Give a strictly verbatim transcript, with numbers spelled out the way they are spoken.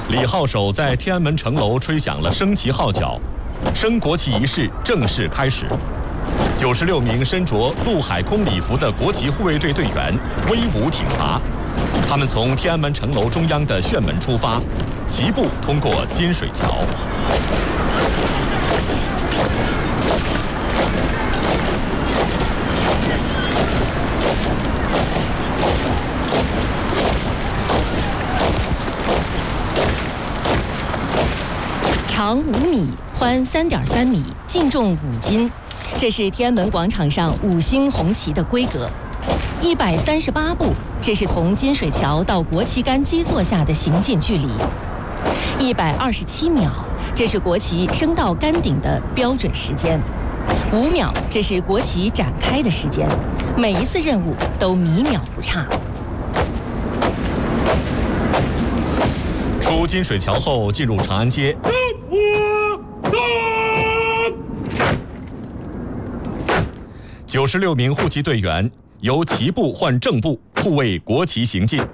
李号首在天安门城楼吹响了升旗号角，升国旗仪式正式开始。九十六名身着陆海空礼服的国旗护卫队队员威武挺拔，他们从天安门城楼中央的旋门出发，齐步通过金水桥。 长五米，宽三点三米，净重五斤，这是天安门广场上五星红旗的规格。一百三十八步，这是从金水桥到国旗杆基座下的行进距离。一百二十七秒，这是国旗升到杆顶的标准时间。五秒，这是国旗展开的时间。每一次任务都米秒不差。 出金水桥后，进入长安街。九十六名护旗队员由齐步换正步，护卫国旗行进。